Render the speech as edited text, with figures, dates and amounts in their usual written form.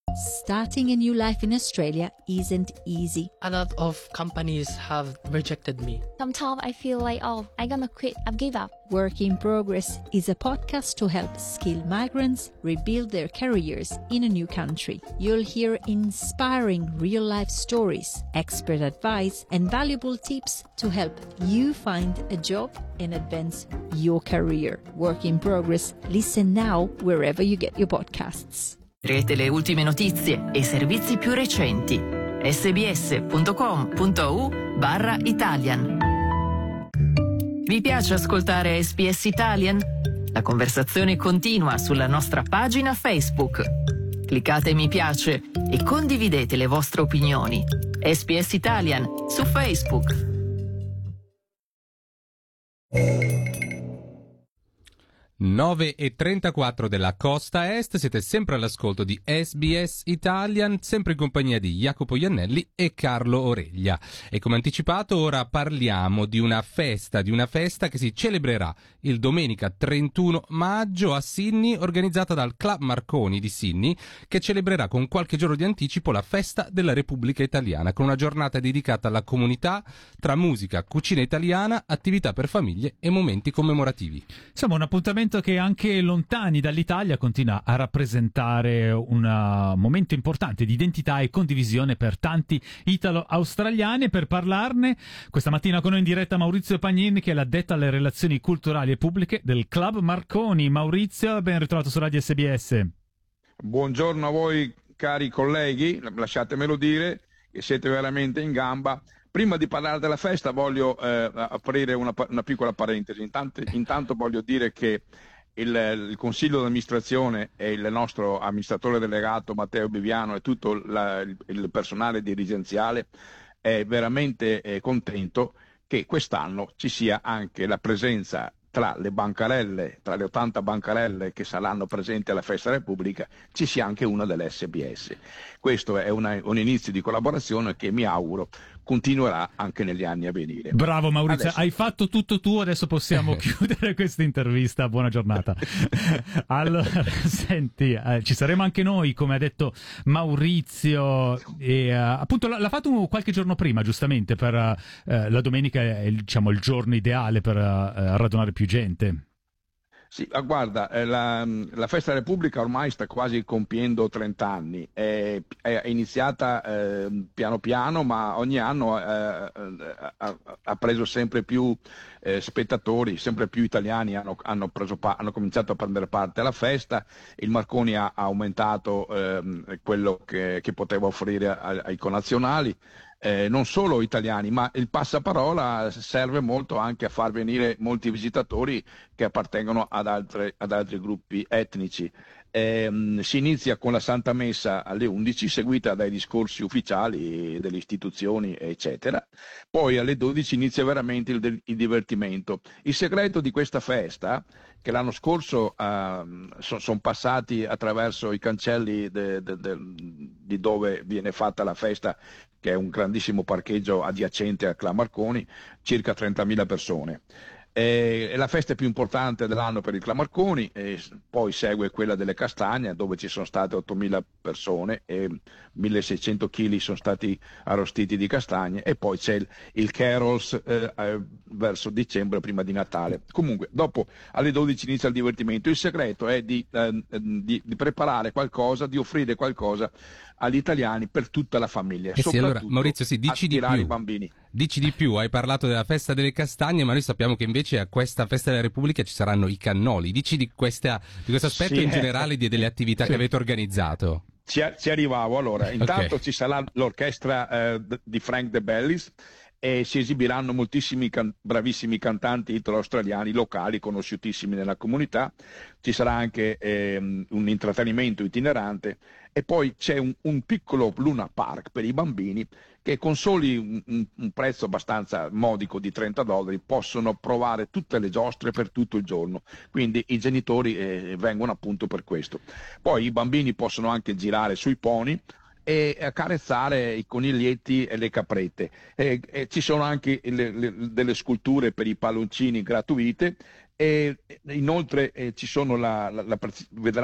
Starting a new life in Australia isn't easy. A lot of companies have rejected me. Sometimes I feel like, I'm gonna quit, I've give up. Work in Progress is a podcast to help skilled migrants rebuild their careers in a new country. You'll hear inspiring real-life stories, expert advice, and valuable tips to help you find a job and advance your career. Work in Progress. Listen now wherever you get your podcasts. Vedrete le ultime notizie e i servizi più recenti. sbs.com.au/Italian. Vi piace ascoltare SBS Italian? La conversazione continua sulla nostra pagina Facebook. Cliccate mi piace e condividete le vostre opinioni. SBS Italian su Facebook. 9:34 della costa est, siete sempre all'ascolto di SBS Italian, sempre in compagnia di Jacopo Iannelli e Carlo Oreglia. E come anticipato ora parliamo di una festa che si celebrerà il domenica 31 maggio a Sydney, organizzata dal Club Marconi di Sydney, che celebrerà con qualche giorno di anticipo la festa della Repubblica Italiana, con una giornata dedicata alla comunità, tra musica, cucina italiana, attività per famiglie e momenti commemorativi. Insomma, un appuntamento che anche lontani dall'Italia continua a rappresentare un momento importante di identità e condivisione per tanti italo-australiani. Per parlarne questa mattina con noi in diretta Maurizio Pagnin, che è l'addetto alle relazioni culturali e pubbliche del Club Marconi. Maurizio, ben ritrovato su Radio SBS. Buongiorno a voi cari colleghi, lasciatemelo dire che siete veramente in gamba. Prima di parlare della festa voglio aprire una piccola parentesi. Intanto voglio dire che il Consiglio d'amministrazione e il nostro amministratore delegato Matteo Biviano e tutto il personale dirigenziale è veramente contento che quest'anno ci sia anche la presenza tra le 80 bancarelle che saranno presenti alla Festa Repubblica, ci sia anche una dell'SBS. Questo è un inizio di collaborazione che mi auguro continuerà anche negli anni a venire. Bravo Maurizio, hai fatto tutto tu, adesso possiamo chiudere questa intervista. Buona giornata. Allora, senti, ci saremo anche noi, come ha detto Maurizio, e appunto l'ha fatto qualche giorno prima, giustamente, per la domenica è il giorno ideale per radunare più gente. Sì, guarda, la Festa Repubblica ormai sta quasi compiendo 30 anni, è iniziata piano piano, ma ogni anno ha preso sempre più spettatori, sempre più italiani hanno cominciato a prendere parte alla festa. Il Marconi ha aumentato quello che poteva offrire ai connazionali. Non solo italiani, ma il passaparola serve molto anche a far venire molti visitatori che appartengono ad altri gruppi etnici. Si inizia con la Santa Messa alle 11, seguita dai discorsi ufficiali delle istituzioni, eccetera. Poi alle 12 inizia veramente il divertimento. Il segreto di questa festa, che l'anno scorso sono passati attraverso i cancelli di dove viene fatta la festa, che è un grandissimo parcheggio adiacente al Club Marconi, circa 30.000 persone. È la festa più importante dell'anno per il Club Marconi, e poi segue quella delle castagne, dove ci sono state 8.000 persone e 1.600 kg sono stati arrostiti di castagne, e poi c'è il Carols verso dicembre, prima di Natale. Comunque, dopo alle 12 inizia il divertimento. Il segreto è di preparare qualcosa, di offrire qualcosa agli italiani per tutta la famiglia. Sì, allora, Maurizio, dici di più. I bambini. Dici di più, hai parlato della festa delle castagne, ma noi sappiamo che invece a questa festa della Repubblica ci saranno i cannoli. Dici di questo aspetto, sì, in generale delle attività che avete organizzato. Ci arrivavo. Allora, intanto ci sarà l'orchestra di Frank De Bellis, e si esibiranno moltissimi bravissimi cantanti italo-australiani locali conosciutissimi nella comunità. Ci sarà anche un intrattenimento itinerante, e poi c'è un piccolo Luna Park per i bambini, che con soli un prezzo abbastanza modico di $30 possono provare tutte le giostre per tutto il giorno, quindi i genitori vengono appunto per questo. Poi i bambini possono anche girare sui pony e accarezzare i coniglietti e le caprette. Ci sono anche delle sculture per i palloncini gratuite, e inoltre ci sono vedrà